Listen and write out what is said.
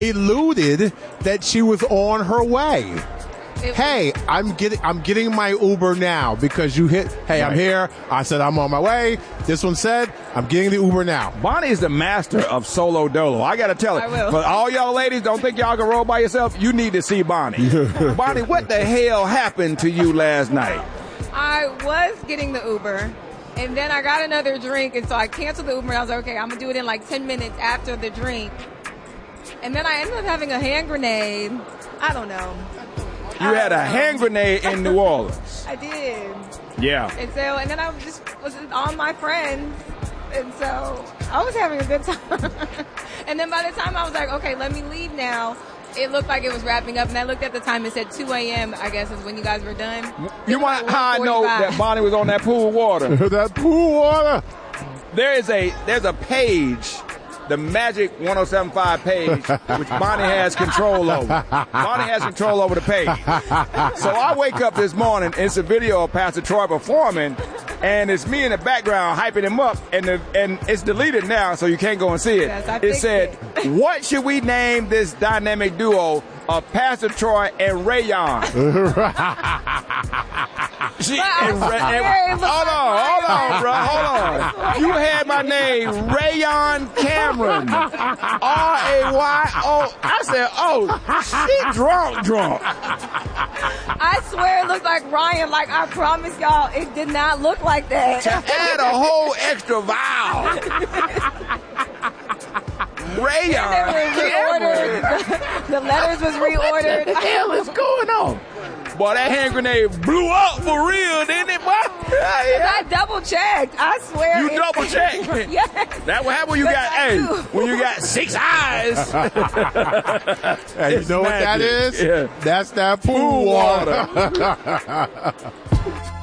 Eluded that she was on her way. Hey, I'm getting my Uber now because you hit. Hey, I'm here. I said I'm on my way. This one said I'm getting the Uber now. Bonnie is the master of solo dolo. I got to tell it. I will. But all y'all ladies, don't think y'all can roll by yourself. You need to see Bonnie. Bonnie, what the hell happened to you last night? I was getting the Uber, and then I got another drink, and so I canceled the Uber, and I was like, okay, I'm going to do it in like 10 minutes after the drink. And then I ended up having a hand grenade. I don't know. You had a hand grenade in New Orleans. I did. Yeah. And then I was on my friends, and so I was having a good time. And then by the time I was like, okay, let me leave now, it looked like it was wrapping up, and I looked at the time and said 2 a.m., I guess, is when you guys were done. You want how I know that Bonnie was on that pool water? That pool water. There's a page, the Magic 1075 page, which Bonnie has control over. Bonnie has control over the page. So I wake up this morning, it's a video of Pastor Troy performing, and it's me in the background hyping him up, and it's deleted now, so you can't go and see it. Yes, it said, what should we name this dynamic duo of Pastor Troy and Rayon? Hold on, bro. You had my name, Rayon Cameron. R-A-Y-O. I said, oh, she drunk. I swear it looked like Ryan. Like, I promise y'all, it did not look like that. To add a whole extra vowel. Rayon Cameron. The letters was reordered. What the hell is going on? Boy, that hand grenade blew up for real, didn't it, boy? I double checked. I swear. You double checked? Yes. That what happened when you got 6 eyes. Hey, you know what that is? Yeah. That's that pool water.